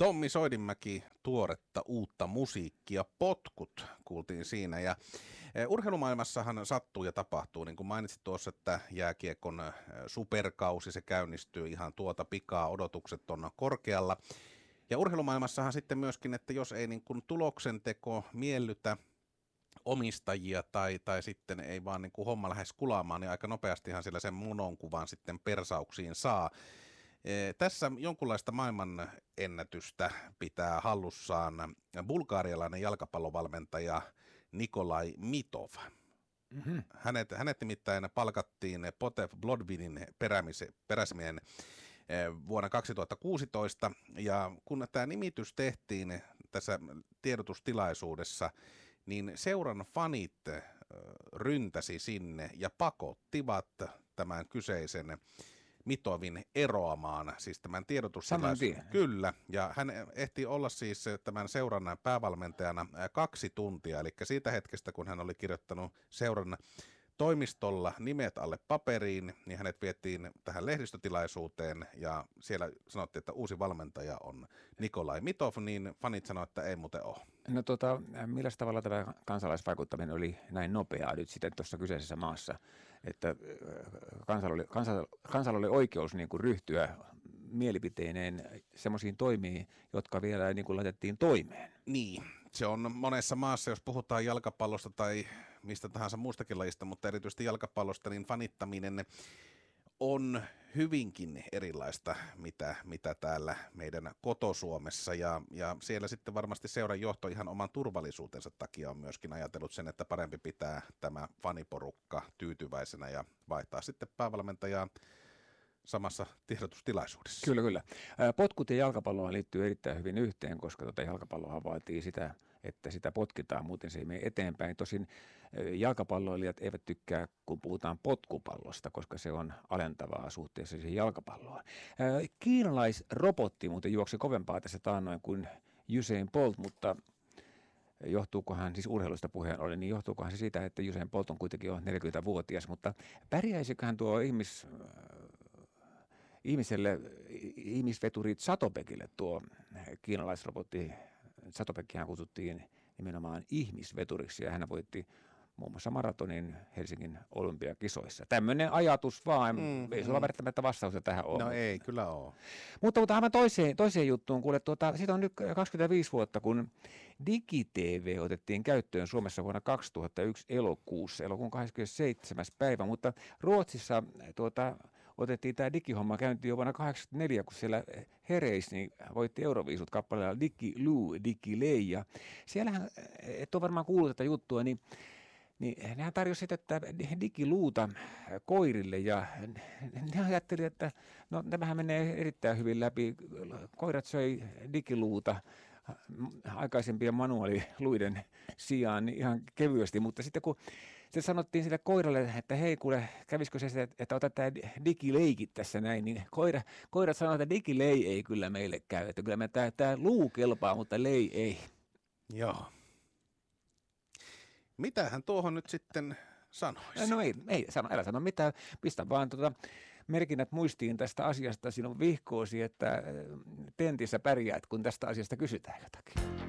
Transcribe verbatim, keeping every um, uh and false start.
Tommi Soidinmäki, tuoretta uutta musiikkia, Potkut kuultiin siinä. Ja urheilumaailmassahan sattuu ja tapahtuu, niin kuin mainitsit tuossa, että jääkiekon superkausi, se käynnistyy ihan tuota pikaa, odotukset on korkealla. Ja urheilumaailmassahan sitten myöskin, että jos ei niin kuin tuloksenteko miellytä omistajia tai, tai sitten ei vaan niin kuin homma lähes kulaamaan, niin aika nopeastihan sillä sen mononkuvan sitten persauksiin saa. E, tässä jonkunlaista maailman ennätystä pitää hallussaan bulgarialainen jalkapallovalmentaja Nikolai Mitov. Mm-hmm. Hänet, hänet nimittäin palkattiin Potev Blodvinin peräsimien vuonna kaksituhattakuusitoista, ja kun tämä nimitys tehtiin tässä tiedotustilaisuudessa, niin seuran fanit ryntäsi sinne ja pakottivat tämän kyseisen Mitovin eroamaan, siis tämän tiedotustilaisuuden. Kyllä, ja hän ehti olla siis tämän seuran päävalmentajana kaksi tuntia, eli siitä hetkestä, kun hän oli kirjoittanut seuran toimistolla nimet alle paperiin, niin hänet vietiin tähän lehdistötilaisuuteen ja siellä sanottiin, että uusi valmentaja on Nikolai Mitov, niin fanit sanoivat, että ei muuten ole. No tota, millä tavalla tämä kansalaisvaikuttaminen oli näin nopeaa nyt sitten tuossa kyseisessä maassa, että kansalla oli, kansalla, kansalla oli oikeus niin kuin ryhtyä mielipiteineen semmoisiin toimiin, jotka vielä niin kuin laitettiin toimeen? Niin, se on monessa maassa, jos puhutaan jalkapallosta tai mistä tahansa muustakin lajista, mutta erityisesti jalkapallosta, niin fanittaminen on hyvinkin erilaista, mitä, mitä täällä meidän koto-Suomessa, ja, ja siellä sitten varmasti seuran johto ihan oman turvallisuutensa takia on myöskin ajatellut sen, että parempi pitää tämä faniporukka tyytyväisenä ja vaihtaa sitten päävalmentajaa samassa tiedotustilaisuudessa. Kyllä, kyllä. Potkut ja jalkapalloa liittyy erittäin hyvin yhteen, koska tuota jalkapalloa vaatii sitä, että sitä potkitaan, muuten se ei mene eteenpäin. Tosin jalkapalloilijat eivät tykkää, kun puhutaan potkupallosta, koska se on alentavaa suhteessa siihen jalkapalloon. Kiinalaisrobotti muuten juoksi kovempaa tässä taannoin kuin Usain Bolt, mutta johtuukohan, siis urheilusta puheen ollen, niin johtuukohan se siitä, että Usain Bolt on kuitenkin jo neljäkymmentävuotias, mutta pärjäisiköhän tuo ihmis... Ihmiselle, ihmisveturi Zatopekille tuo kiinalaisrobotti, Zatopekkihan kutsuttiin nimenomaan ihmisveturiksi ja hän voitti muun muassa maratonin Helsingin olympiakisoissa. Tämmöinen ajatus vaan, mm, ei sulla mm. välttämättä vastausta tähän ole. No ei, kyllä ole. Mutta, mutta aivan toiseen, toiseen juttuun, kuule, tuota, siitä on nyt kaksikymmentäviisi vuotta, kun DigiTV otettiin käyttöön Suomessa vuonna kaksituhattayksi elokuussa, elokuun kahdeskymmenesseitsemäs päivä, mutta Ruotsissa tuota, otettiin tämä digihomma käyntiin jo vuonna kahdeksankymmentäneljä, kun siellä Hereis niin voitti Euroviisut kappaleella Digiloo, Digilei, ja siellähän, et ole varmaan kuullut tätä juttua, niin Niin nehän tarjosi tätä digiluuta koirille ja ne ajatteli, että no tämähän menee erittäin hyvin läpi. Koirat söi digiluuta aikaisempien manuaaliluiden sijaan niin ihan kevyesti, mutta sitten kun se sanottiin sille koiralle, että hei kuule, kävisikö se sitä, että otat tämä digileikit tässä näin, niin koira, koirat sanoivat, että digilei ei kyllä meille käy, että kyllä me tämä, tämä luu kelpaa, mutta lei ei. Joo. Mitähän tuohon nyt sitten sanoisi? No ei, ei sano, älä sano mitään. Pistä vaan tuota merkinnät muistiin tästä asiasta sinun vihkoosi, että tentissä pärjäät, kun tästä asiasta kysytään jotakin.